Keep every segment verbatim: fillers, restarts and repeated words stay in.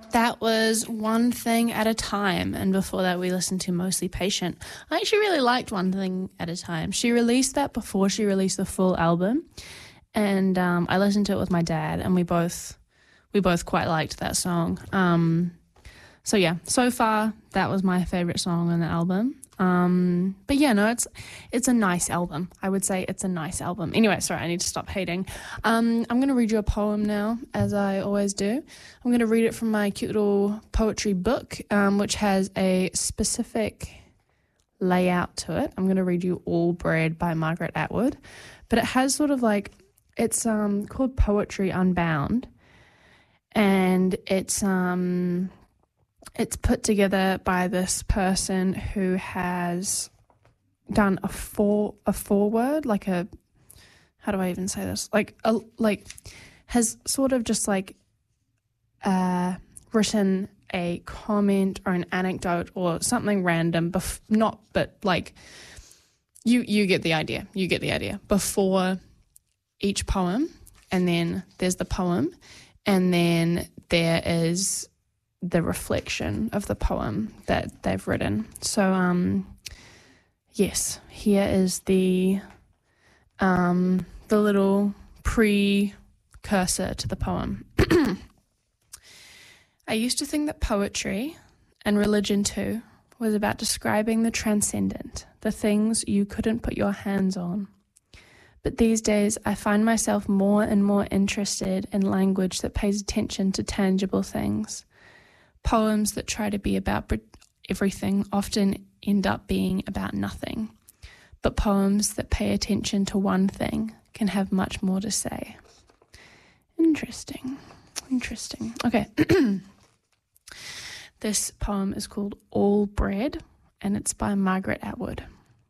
That was One Thing at a Time, and before that we listened to Mostly Patient. I actually really liked One Thing at a Time. She released that before she released the full album, and um, I listened to it with my dad, and we both we both quite liked that song. Um, so yeah, so far that was my favourite song on the album. Um, but yeah, no, it's it's a nice album. I would say it's a nice album. Anyway, sorry, I need to stop hating. Um, I'm going to read you a poem now, as I always do. I'm going to read it from my cute little poetry book, um, which has a specific layout to it. I'm going to read you All Bread by Margaret Atwood, but it has sort of like, it's um called Poetry Unbound, and it's um. It's put together by this person who has done a four a foreword, like a, how do I even say this? Like a like has sort of just like uh, written a comment or an anecdote or something random, bef- not but like you you get the idea. You get the idea before each poem, and then there's the poem, and then there is the reflection of the poem that they've written. So, um, yes, here is the um, the little precursor to the poem. I used to think that poetry, and religion too, was about describing the transcendent, the things you couldn't put your hands on. But these days I find myself more and more interested in language that pays attention to tangible things. Poems that try to be about everything often end up being about nothing, but poems that pay attention to one thing can have much more to say. Interesting, interesting. Okay, this poem is called All Bread, and it's by Margaret Atwood.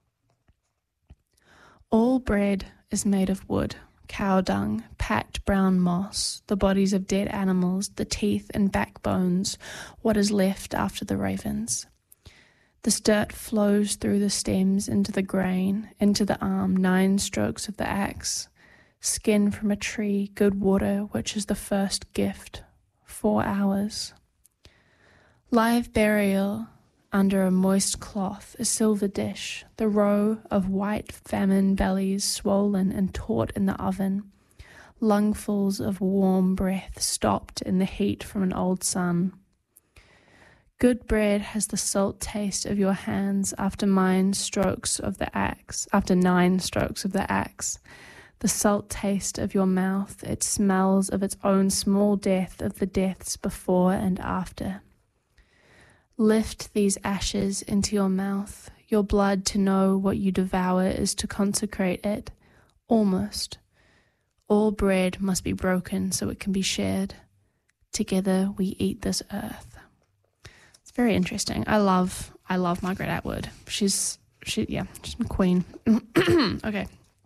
All bread is made of wood, cow dung, packed brown moss, the bodies of dead animals, the teeth and backbones, what is left after the ravens. This dirt flows through the stems into the grain, into the arm, nine strokes of the axe, skin from a tree, good water, which is the first gift, four hours. Live burial under a moist cloth, a silver dish, the row of white famine bellies swollen and taut in the oven, lungfuls of warm breath stopped in the heat from an old sun. Good bread has the salt taste of your hands after nine strokes of the axe, after nine strokes of the axe. The salt taste of your mouth, it smells of its own small death, of the deaths before and after. Lift these ashes into your mouth. Your blood to know what you devour is to consecrate it. Almost. All bread must be broken so it can be shared. Together we eat this earth. It's very interesting. I love, I love Margaret Atwood. She's, she, yeah, she's my queen. Okay.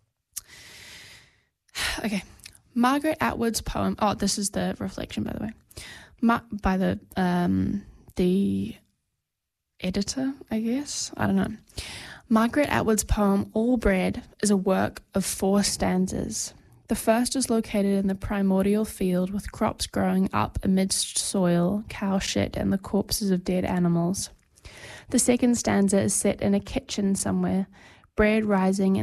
Okay. Margaret Atwood's poem. Oh, this is the reflection, by the way. Ma- by the, um, the editor, I guess. I don't know. Margaret Atwood's poem, All Bread, is a work of four stanzas. The first is located in the primordial field with crops growing up amidst soil, cow shit, and the corpses of dead animals. The second stanza is set in a kitchen somewhere, bread rising